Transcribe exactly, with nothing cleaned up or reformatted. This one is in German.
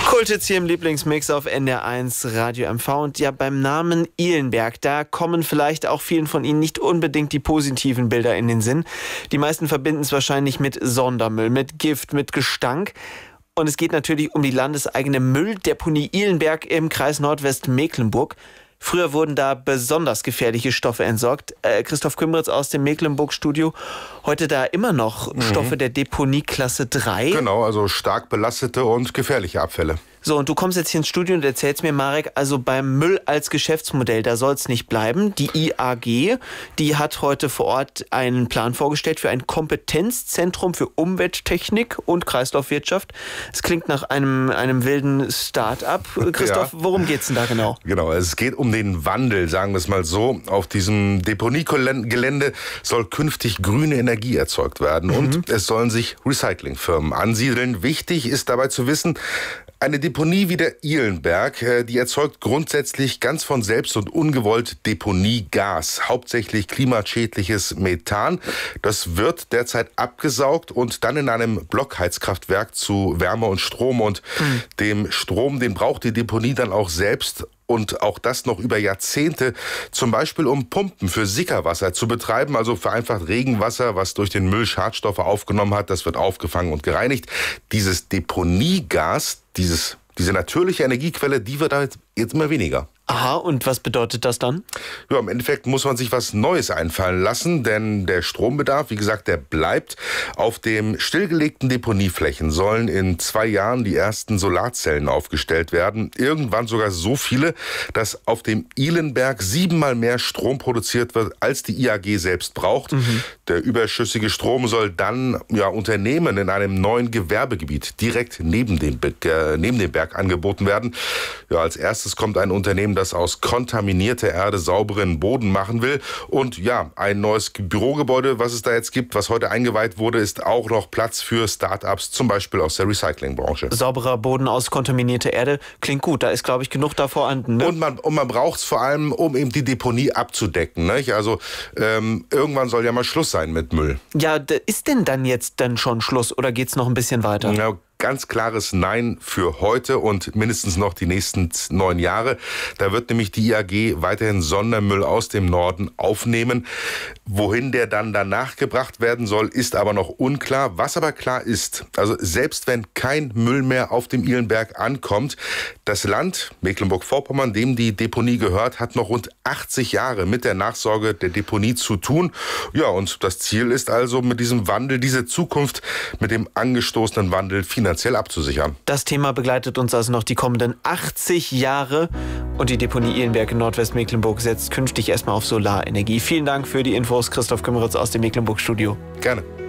Kult jetzt hier im Lieblingsmix auf N D R eins Radio M V. Und ja, beim Namen Ihlenberg, da kommen vielleicht auch vielen von Ihnen nicht unbedingt die positiven Bilder in den Sinn. Die meisten verbinden es wahrscheinlich mit Sondermüll, mit Gift, mit Gestank. Und es geht natürlich um die landeseigene Mülldeponie Ihlenberg im Kreis Nordwestmecklenburg. Früher wurden da besonders gefährliche Stoffe entsorgt. Äh, Christoph Kümmeritz aus dem Mecklenburg-Studio. Heute da immer noch mhm. Stoffe der Deponie Klasse drei. Genau, also stark belastete und gefährliche Abfälle. So, und du kommst jetzt hier ins Studio und erzählst mir, Marek, also beim Müll als Geschäftsmodell, da soll es nicht bleiben. Die I A G, die hat heute vor Ort einen Plan vorgestellt für ein Kompetenzzentrum für Umwelttechnik und Kreislaufwirtschaft. Es klingt nach einem, einem wilden Start-up. Christoph, ja. Worum geht's denn da genau? Genau, es geht um den Wandel, sagen wir es mal so. Auf diesem Deponiegelände soll künftig grüne Energie erzeugt werden mhm. und es sollen sich Recyclingfirmen ansiedeln. Wichtig ist dabei zu wissen, eine Deponie wie der Ihlenberg, die erzeugt grundsätzlich ganz von selbst und ungewollt Deponiegas, hauptsächlich klimaschädliches Methan. Das wird derzeit abgesaugt und dann in einem Blockheizkraftwerk zu Wärme und Strom. Und mhm. dem Strom, den braucht die Deponie dann auch selbst. Und auch das noch über Jahrzehnte, zum Beispiel um Pumpen für Sickerwasser zu betreiben, also vereinfacht Regenwasser, was durch den Müll Schadstoffe aufgenommen hat, das wird aufgefangen und gereinigt. Dieses Deponiegas, dieses, diese natürliche Energiequelle, die wird halt jetzt immer weniger. Aha, und was bedeutet das dann? Ja, im Endeffekt muss man sich was Neues einfallen lassen, denn der Strombedarf, wie gesagt, der bleibt. Auf dem stillgelegten Deponieflächen sollen in zwei Jahren die ersten Solarzellen aufgestellt werden. Irgendwann sogar so viele, dass auf dem Ihlenberg siebenmal mehr Strom produziert wird, als die I A G selbst braucht. Mhm. Der überschüssige Strom soll dann ja Unternehmen in einem neuen Gewerbegebiet direkt neben dem, äh, neben dem Berg angeboten werden. Ja, als erstes kommt ein Unternehmen, das aus kontaminierter Erde sauberen Boden machen will. Und ja, ein neues Bürogebäude, was es da jetzt gibt, was heute eingeweiht wurde, ist auch noch Platz für Start-ups, zum Beispiel aus der Recyclingbranche. Sauberer Boden aus kontaminierter Erde, klingt gut. Da ist, glaube ich, genug da vorhanden. Ne? Und man, und man braucht es vor allem, um eben die Deponie abzudecken. Nicht? Also ähm, irgendwann soll ja mal Schluss sein mit Müll. Ja, ist denn dann jetzt dann schon Schluss oder geht es noch ein bisschen weiter? Ja, ganz klares Nein für heute und mindestens noch die nächsten neun Jahre. Da wird nämlich die I A G weiterhin Sondermüll aus dem Norden aufnehmen. Wohin der dann danach gebracht werden soll, ist aber noch unklar. Was aber klar ist, also selbst wenn kein Müll mehr auf dem Ihlenberg ankommt, das Land Mecklenburg-Vorpommern, dem die Deponie gehört, hat noch rund achtzig Jahre mit der Nachsorge der Deponie zu tun. Ja, und das Ziel ist also mit diesem Wandel, diese Zukunft mit dem angestoßenen Wandel finanziell abzusichern. Das Thema begleitet uns also noch die kommenden achtzig Jahre und die Deponie Ihlenberg in Nordwestmecklenburg setzt künftig erstmal auf Solarenergie. Vielen Dank für die Infos, Christoph Kümmeritz aus dem Mecklenburg-Studio. Gerne.